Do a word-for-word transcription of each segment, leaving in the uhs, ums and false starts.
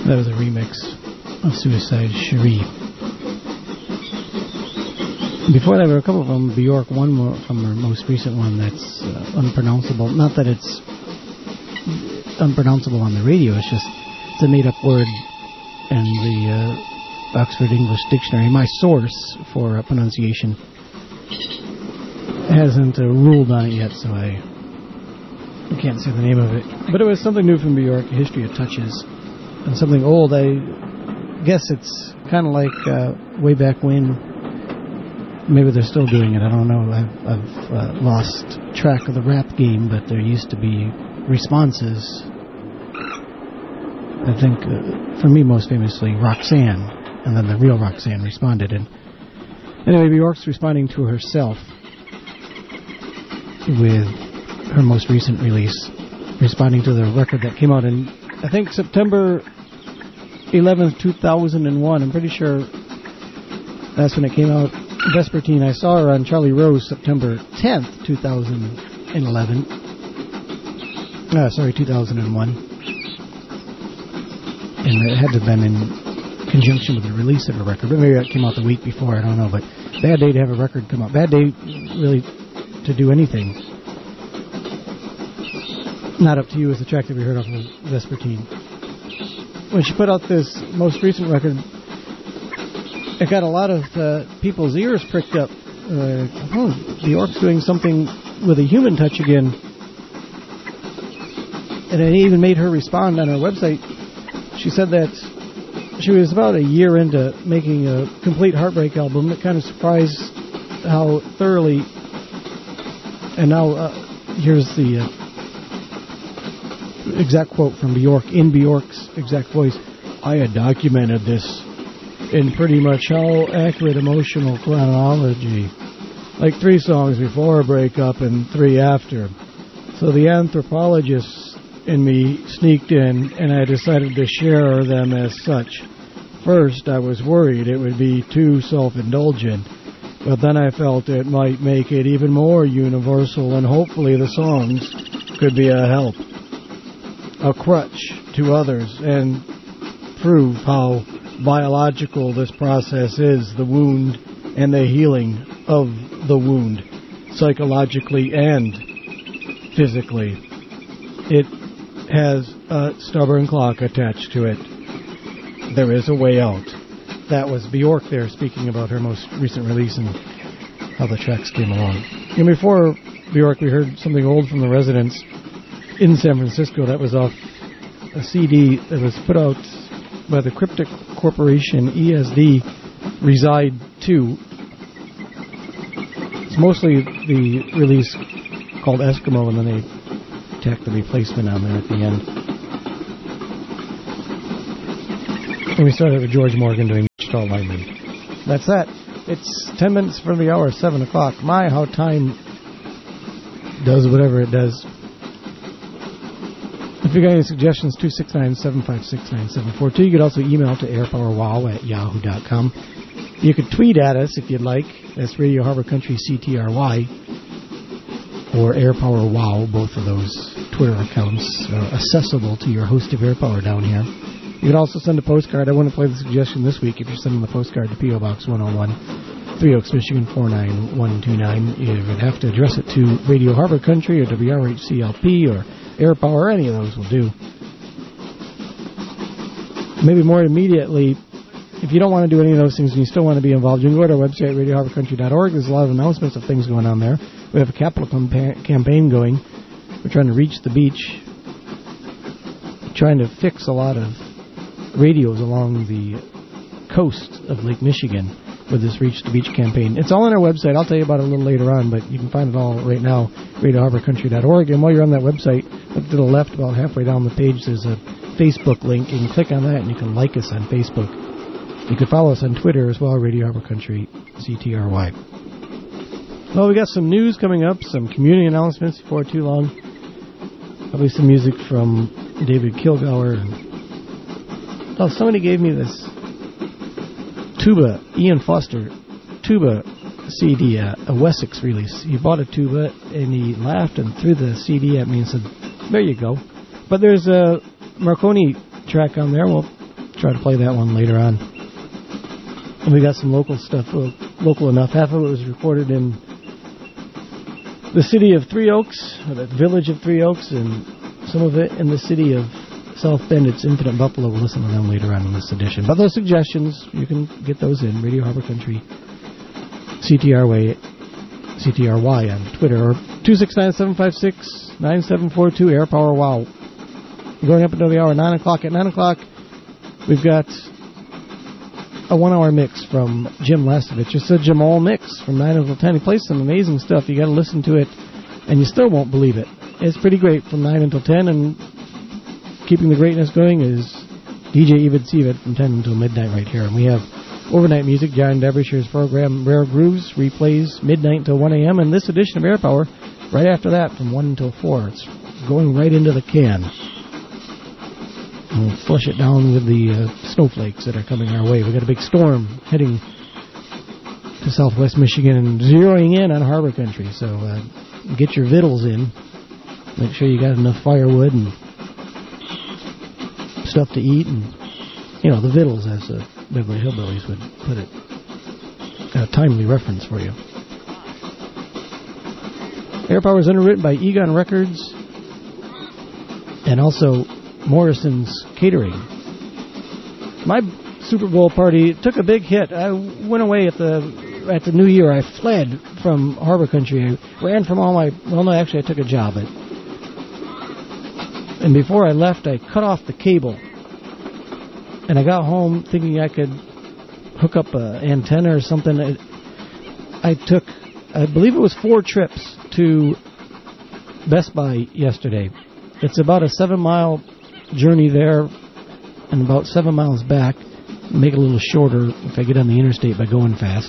That was a remix of Suicide Cherie. Before that, there were a couple of them. Bjork, one more from her most recent one that's uh, unpronounceable. Not that it's unpronounceable on the radio, it's just it's a made-up word, and the uh, Oxford English Dictionary, my source for uh, pronunciation, hasn't uh, ruled on it yet, so I can't say the name of it. But it was something new from Bjork, History of Touches, and something old. I guess it's kind of like uh, way back when. Maybe they're still doing it, I don't know. I've, I've uh, lost track of the rap game, but there used to be responses. I think, uh, for me, most famously, Roxanne, and then the real Roxanne responded. And anyway, Bjork's responding to herself with her most recent release, responding to the record that came out in, I think, September eleventh, two thousand one. I'm pretty sure that's when it came out. Vespertine, I saw her on Charlie Rose September tenth, two thousand eleven. Uh, sorry, two thousand one. And it had to have been in conjunction with the release of a record. But maybe that came out the week before, I don't know. But bad day to have a record come out. Bad day, really, to do anything. Not Up to You is the track that we heard off of Vespertine. When she put out this most recent record, it got a lot of uh, people's ears pricked up. Uh, oh, Bjork's doing something with a human touch again. And it even made her respond on her website. She said that she was about a year into making a complete Heartbreak album. It kind of surprised how thoroughly... And now, uh, here's the uh, exact quote from Bjork, in Bjork's exact voice. I had documented this in pretty much how accurate emotional chronology. Like three songs before a breakup and three after. So the anthropologist in me sneaked in, and I decided to share them as such. First, I was worried it would be too self-indulgent, but then I felt it might make it even more universal, and hopefully the songs could be a help, a crutch to others, and prove how biological this process is, the wound and the healing of the wound, psychologically and physically. It has a stubborn clock attached to it. There is a way out. That was Bjork there speaking about her most recent release and how the tracks came along. And before Bjork, we heard something old from the Residents in San Francisco. That was off a C D that was put out by the Cryptic Corporation, E S D, Reside two. It's mostly the release called Eskimo, and then they tack the replacement on there at the end. And we started with George Morgan doing Stall Lineman. That's that. It's ten minutes from the hour, seven o'clock. My, how time does whatever it does. If you got any suggestions, two six nine, seven five six, nine seven four two. You could also email to airpowerwow at yahoo dot com. You could tweet at us if you'd like. That's Radio Harbor Country C T R Y or AirPowerWow. Both of those Twitter accounts are accessible to your host of AirPower down here. You could also send a postcard. I want to play the suggestion this week. If you're sending the postcard to P O Box one oh one, Three Oaks, Michigan four nine one two nine, you would have to address it to Radio Harbor Country or W R H C L P or AirPower. Any of those will do. Maybe more immediately, if you don't want to do any of those things and you still want to be involved, you can go to our website, radio harbor country dot org. There's a lot of announcements of things going on there. We have a capital campa- campaign going. We're trying to reach the beach, trying to fix a lot of radios along the coast of Lake Michigan with this Reach the Beach campaign. It's all on our website. I'll tell you about it a little later on, but you can find it all right now, radio harbor country dot org. And while you're on that website, look to the left about halfway down the page. There's a Facebook link. You can click on that and you can like us on Facebook. You can follow us on Twitter as well, Radio Harbor Country, C T R Y. Well, we got some news coming up, some community announcements before too long. Probably some music from David Kilgour. Oh, somebody gave me this tuba, Ian Foster tuba C D, uh, a Wessex release. He bought a tuba and he laughed and threw the C D at me and said, there you go. But there's a Marconi track on there. We'll Try to play that one later on. And we got some local stuff, well, local enough. Half of it was recorded in the city of Three Oaks, or the village of Three Oaks, and some of it in the city of South Bend. It's Infinite Buffalo. We'll listen to them later on in this edition. But those suggestions, you can get those in. Radio Harbor Country, C T R Y, C T R Y on Twitter, or two six nine, seven five six, nine seven four two, Air Power Wow. Going up until the hour, nine o'clock. At nine o'clock, we've got a one-hour mix from Jim Lastovich. It's a Jamal mix from nine until ten. He plays some amazing stuff. You got to listen to it, and you still won't believe it. It's pretty great from nine until ten, and keeping the greatness going is D J Evid Seavid from ten until midnight right here. And we have overnight music, John Derbyshire's program, Rare Grooves, replays midnight until one a.m., and this edition of Air Power right after that from one until four. It's going right into the can. We'll flush it down with the uh, snowflakes that are coming our way. We've got a big storm heading to southwest Michigan and zeroing in on Harbor Country. So uh, get your vittles in. Make sure you got enough firewood and stuff to eat. And, you know, the vittles, as the Beverly Hillbillies would put it. Got a timely reference for you. Air Power is underwritten by Egon Records and also Morrison's Catering. My Super Bowl party took a big hit. I went away at the at the New Year. I fled from Harbor Country. I ran from all my... Well, no, actually, I took a job. At, and before I left, I cut off the cable. And I got home thinking I could hook up an antenna or something. I, I took, I believe it was four trips to Best Buy yesterday. It's about a seven-mile journey there and about seven miles back. Make it a little shorter if I get on the interstate by going fast.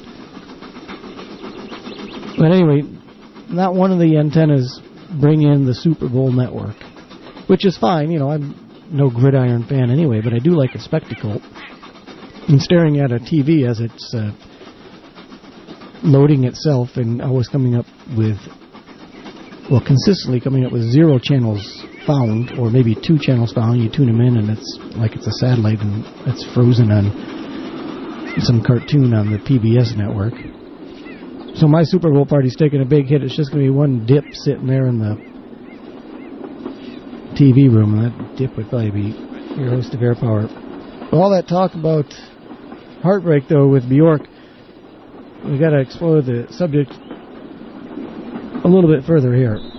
But anyway, not one of the antennas bring in the Super Bowl network, which is fine. You know, I'm no gridiron fan anyway, but I do like a spectacle. And staring at a T V as it's uh, loading itself and always coming up with, well, consistently coming up with zero channels found, or maybe two channels found. You tune them in and it's like it's a satellite and it's frozen on some cartoon on the P B S network. So my Super Bowl party's taking a big hit. It's just going to be one dip sitting there in the T V room, and that dip would probably be your host of Air Power. All that talk about heartbreak, though, with Bjork, we got to explore the subject a little bit further here.